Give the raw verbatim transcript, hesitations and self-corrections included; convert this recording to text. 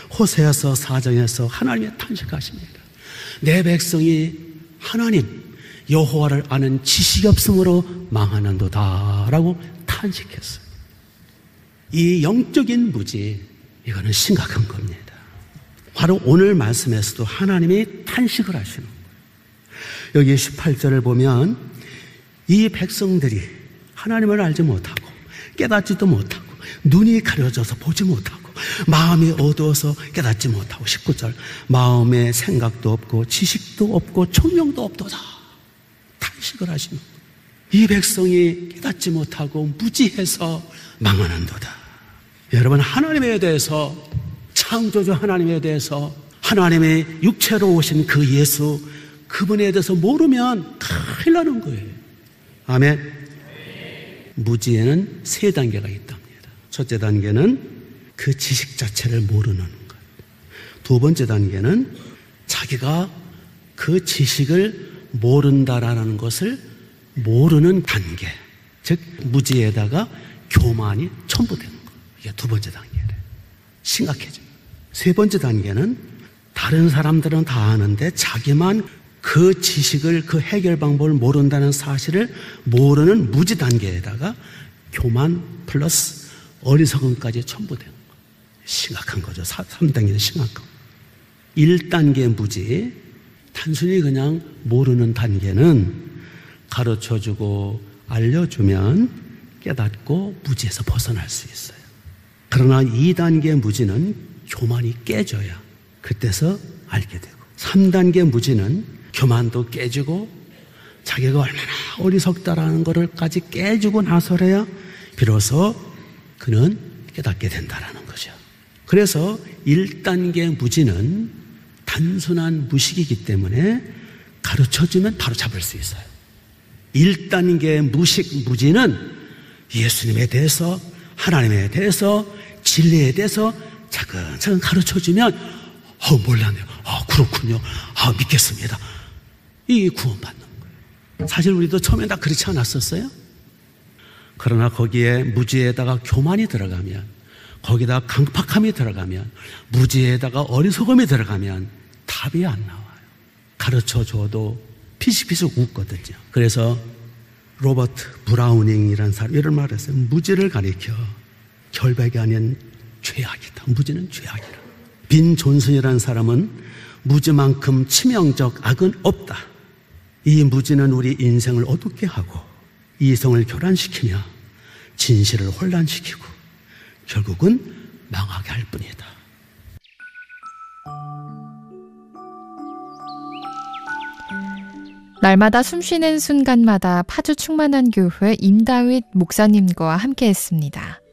호세아서 사 장에서 하나님의 탄식하십니다. 내 백성이 하나님 여호와를 아는 지식이 없으므로 망하는도다 라고 탄식했어요. 이 영적인 무지, 이거는 심각한 겁니다. 바로 오늘 말씀에서도 하나님이 탄식을 하시는 거예요. 여기 십팔 절을 보면 이 백성들이 하나님을 알지 못하고 깨닫지도 못하고 눈이 가려져서 보지 못하고 마음이 어두워서 깨닫지 못하고 십구 절 마음에 생각도 없고 지식도 없고 총명도 없도다 탄식을 하시는 거예요. 이 백성이 깨닫지 못하고 무지해서 망하는도다. 여러분, 하나님에 대해서, 창조주 하나님에 대해서, 하나님의 육체로 오신 그 예수, 그분에 대해서 모르면 큰일 나는 거예요. 아멘. 무지에는 세 단계가 있답니다. 첫째 단계는 그 지식 자체를 모르는 것. 두 번째 단계는 자기가 그 지식을 모른다라는 것을 모르는 단계. 즉 무지에다가 교만이 첨부되는 것. 이게 두 번째 단계래. 심각해져. 세 번째 단계는 다른 사람들은 다 아는데 자기만 그 지식을, 그 해결 방법을 모른다는 사실을 모르는 무지 단계에다가 교만 플러스 어리석음까지 첨부되는 거. 심각한 거죠. 삼 단계는 심각한 거. 일 단계 무지, 단순히 그냥 모르는 단계는 가르쳐주고 알려주면 깨닫고 무지에서 벗어날 수 있어요. 그러나 이 단계 무지는 교만이 깨져야 그때서 알게 되고, 삼 단계 무지는 교만도 깨지고 자기가 얼마나 어리석다라는 것을까지 깨지고 나서야 비로소 그는 깨닫게 된다라는 거죠. 그래서 일 단계 무지는 단순한 무식이기 때문에 가르쳐주면 바로 잡을 수 있어요. 일 단계 무식, 무지는 예수님에 대해서, 하나님에 대해서, 진리에 대해서 차근차근 가르쳐주면 어, 몰랐네요. 아, 그렇군요. 아, 믿겠습니다. 이 구원받는 거예요. 사실 우리도 처음엔 다 그렇지 않았었어요? 그러나 거기에 무지에다가 교만이 들어가면, 거기다 강팍함이 들어가면, 무지에다가 어리석음이 들어가면 답이 안 나와요. 가르쳐줘도 피식피식 웃거든요. 그래서 로버트 브라우닝이라는 사람이 이런 말을 했어요. 무지를 가리켜 결백이 아닌 죄악이다. 무지는 죄악이라. 빈 존슨이라는 사람은 무지만큼 치명적 악은 없다. 이 무지는 우리 인생을 어둡게 하고 이성을 교란시키며 진실을 혼란시키고 결국은 망하게 할 뿐이다. 날마다 숨쉬는 순간마다 파주 충만한 교회 임다윗 목사님과 함께했습니다.